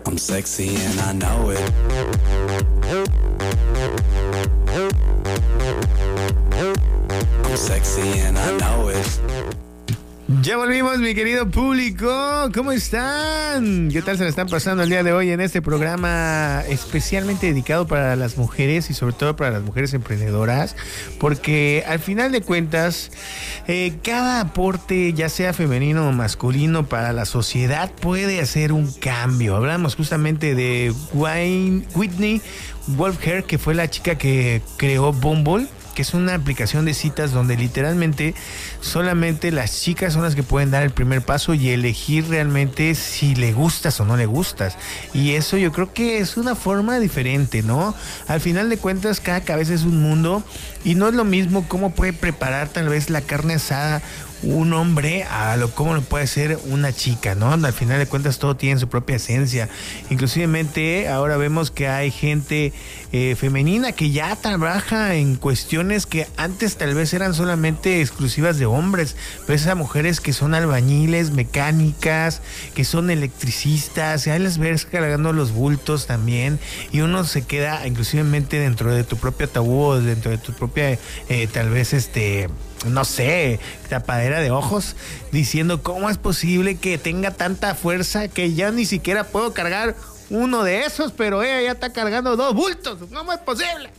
I'm sexy and I know it. I'm sexy and I know it. Ya volvimos, mi querido público. ¿Cómo están? ¿Qué tal se la están pasando el día de hoy en este programa especialmente dedicado para las mujeres y sobre todo para las mujeres emprendedoras? Porque al final de cuentas, cada aporte, ya sea femenino o masculino, para la sociedad puede hacer un cambio. Hablamos justamente de Whitney Wolfe, que fue la chica que creó Bumble, que es una aplicación de citas donde literalmente solamente las chicas son las que pueden dar el primer paso y elegir realmente si le gustas o no le gustas. Y eso yo creo que es una forma diferente, ¿no? Al final de cuentas, cada cabeza es un mundo y no es lo mismo cómo puede preparar tal vez la carne asada un hombre cómo lo puede hacer una chica, ¿no? Al final de cuentas todo tiene su propia esencia. Inclusivemente ahora vemos que hay gente femenina que ya trabaja en cuestiones que antes tal vez eran solamente exclusivas de hombres, pero esas mujeres que son albañiles, mecánicas, que son electricistas, y ahí las ves cargando los bultos también, y uno se queda inclusivemente dentro de tu propio ataúd, dentro de tu propia tal vez no sé, tapadera de ojos, diciendo cómo es posible que tenga tanta fuerza que ya ni siquiera puedo cargar uno de esos, pero ella ya está cargando 2 bultos. ¿Cómo es posible?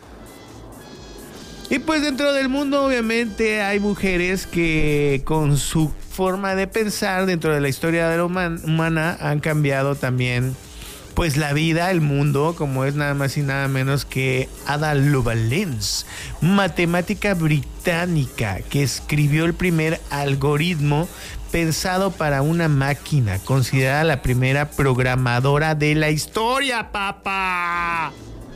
Y pues dentro del mundo obviamente hay mujeres que con su forma de pensar dentro de la historia de la humana han cambiado también pues la vida, el mundo, como es nada más y nada menos que Ada Lovelace, matemática británica que escribió el primer algoritmo pensado para una máquina, considerada la primera programadora de la historia, papá.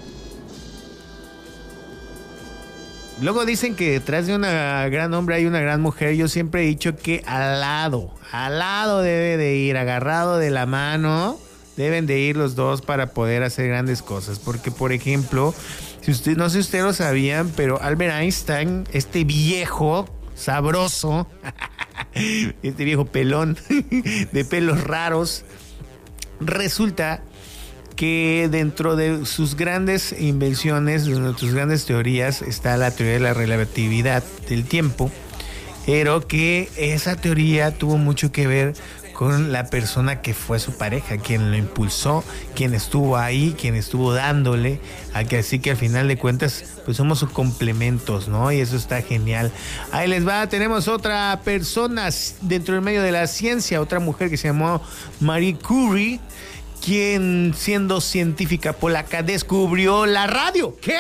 Luego dicen que detrás de un gran hombre hay una gran mujer. Yo siempre he dicho que al lado debe de ir, agarrado de la mano. Deben de ir los dos para poder hacer grandes cosas. Porque, por ejemplo, no sé si ustedes lo sabían, pero Albert Einstein, este viejo sabroso, este viejo pelón de pelos raros, resulta que dentro de sus grandes invenciones, de sus grandes teorías, está la teoría de la relatividad del tiempo, pero que esa teoría tuvo mucho que ver con la persona que fue su pareja, quien lo impulsó, quien estuvo ahí, quien estuvo dándole, así que al final de cuentas pues somos sus complementos, ¿no? Y eso está genial. Ahí les va, tenemos otra persona dentro del medio de la ciencia, otra mujer que se llamó Marie Curie, quien siendo científica polaca descubrió la radio. ¿Qué?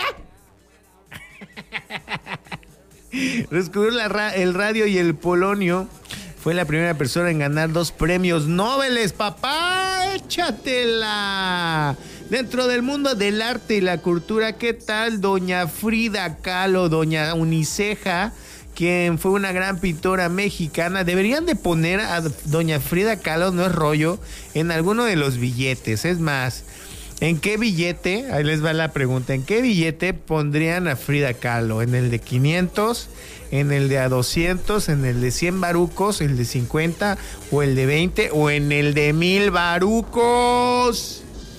Descubrió el radio y el polonio. Fue la primera persona en ganar 2 premios Nobel, papá. ¡Échatela! Dentro del mundo del arte y la cultura, ¿qué tal doña Frida Kahlo, doña Uniceja, quien fue una gran pintora mexicana? Deberían de poner a doña Frida Kahlo, no es rollo, en alguno de los billetes. Es más, ¿en qué billete? Ahí les va la pregunta. ¿En qué billete pondrían a Frida Kahlo? ¿En el de 500? ¿En el de a 200? ¿En el de 100 barucos? ¿El de 50? ¿O el de 20? ¿O en el de 1000 barucos?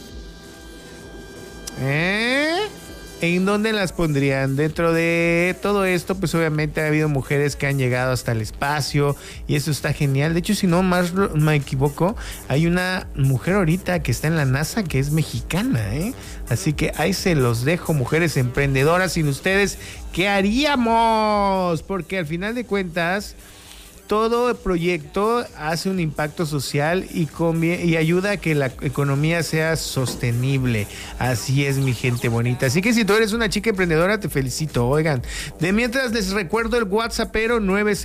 ¿En dónde las pondrían? Dentro de todo esto, pues obviamente ha habido mujeres que han llegado hasta el espacio y eso está genial. De hecho, si no más me equivoco, hay una mujer ahorita que está en la NASA que es mexicana, ¿eh? Así que ahí se los dejo, mujeres emprendedoras. Sin ustedes, ¿qué haríamos? Porque al final de cuentas, todo proyecto hace un impacto social y ayuda a que la economía sea sostenible. Así es, mi gente bonita. Así que si tú eres una chica emprendedora, te felicito. Oigan, de mientras les recuerdo el WhatsAppero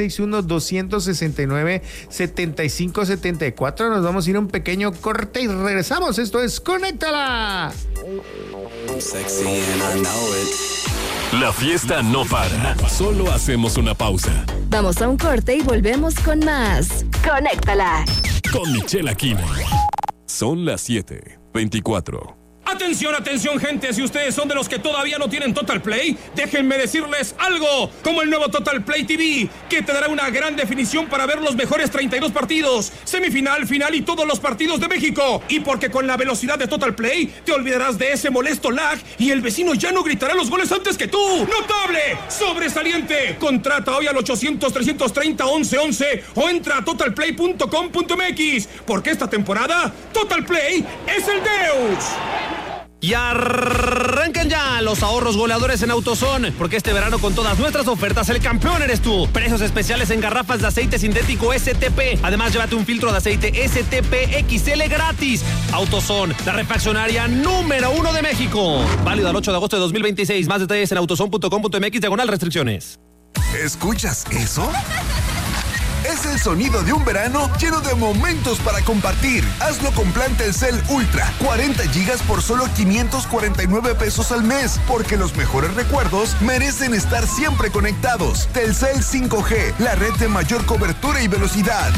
961-269-7574. Nos vamos a ir a un pequeño corte y regresamos. Esto es Conéctala. I'm sexy and I know it. La fiesta no para. Solo hacemos una pausa. Vamos a un corte y volvemos con más. Conéctala. Con Michelle Aquino. Son las 7:24. Atención, atención, gente, si ustedes son de los que todavía no tienen Total Play, déjenme decirles algo, como el nuevo Total Play TV, que te dará una gran definición para ver los mejores 32 partidos, semifinal, final y todos los partidos de México. Y porque con la velocidad de Total Play, te olvidarás de ese molesto lag y el vecino ya no gritará los goles antes que tú. ¡Notable! ¡Sobresaliente! Contrata hoy al 800-330-1111 o entra a totalplay.com.mx, porque esta temporada, Total Play es el Deus. Y arrancan ya los ahorros goleadores en AutoZone, porque este verano con todas nuestras ofertas el campeón eres tú. Precios especiales en garrafas de aceite sintético STP. Además, llévate un filtro de aceite STP XL gratis. AutoZone, la refaccionaria número 1 de México. Válido al 8 de agosto de 2026. Más detalles en autozone.com.mx/restricciones. ¿Escuchas eso? Es el sonido de un verano lleno de momentos para compartir. Hazlo con plan Telcel Ultra. 40 gigas por solo 549 pesos al mes. Porque los mejores recuerdos merecen estar siempre conectados. Telcel 5G, la red de mayor cobertura y velocidad.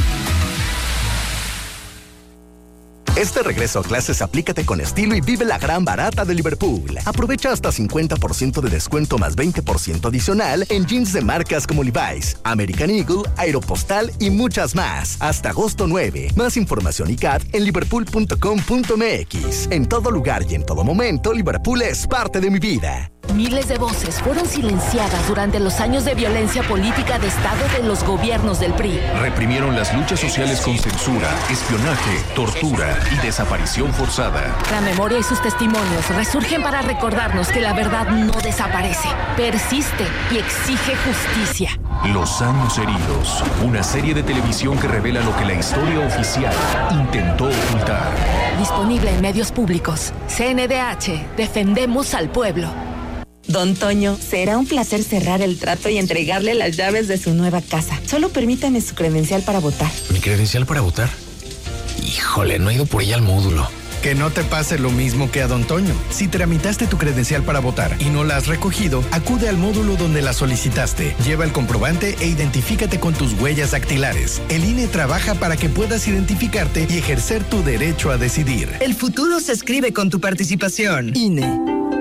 Este regreso a clases aplícate con estilo y vive la gran barata de Liverpool. Aprovecha hasta 50% de descuento más 20% adicional en jeans de marcas como Levi's, American Eagle, Aeropostale y muchas más. Hasta agosto 9. Más información y CAT en liverpool.com.mx. En todo lugar y en todo momento, Liverpool es parte de mi vida. Miles de voces fueron silenciadas durante los años de violencia política de Estado de los gobiernos del PRI. Reprimieron las luchas sociales con censura, espionaje, tortura y desaparición forzada. La memoria y sus testimonios resurgen para recordarnos que la verdad no desaparece, persiste y exige justicia. Los años heridos, una serie de televisión que revela lo que la historia oficial intentó ocultar. Disponible en medios públicos. CNDH, defendemos al pueblo. Don Toño, será un placer cerrar el trato y entregarle las llaves de su nueva casa. Solo permítame su credencial para votar. ¿Mi credencial para votar? Híjole, no he ido por ella al módulo. Que no te pase lo mismo que a Don Toño. Si tramitaste tu credencial para votar y no la has recogido, acude al módulo donde la solicitaste. Lleva el comprobante e identifícate con tus huellas dactilares. El INE trabaja para que puedas identificarte y ejercer tu derecho a decidir. El futuro se escribe con tu participación. INE.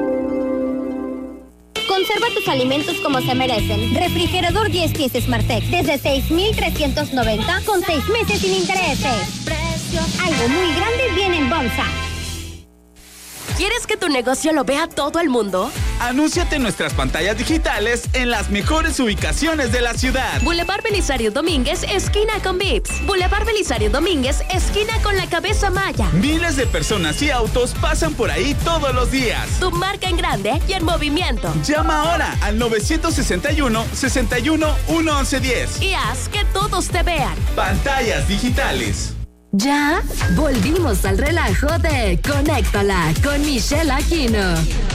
Conserva tus alimentos como se merecen. Refrigerador 10 pies Smartec desde 6,390 con 6 meses sin intereses. Algo muy grande viene en Bomsa. ¿Quieres que tu negocio lo vea todo el mundo? Anúnciate en nuestras pantallas digitales en las mejores ubicaciones de la ciudad. Boulevard Belisario Domínguez, esquina con Vips. Boulevard Belisario Domínguez, esquina con la Cabeza Maya. Miles de personas y autos pasan por ahí todos los días. Tu marca en grande y en movimiento. Llama ahora al 961-61-11110. Y haz que todos te vean. Pantallas digitales. Ya volvimos al relajo de Conéctala con Michelle Aquino.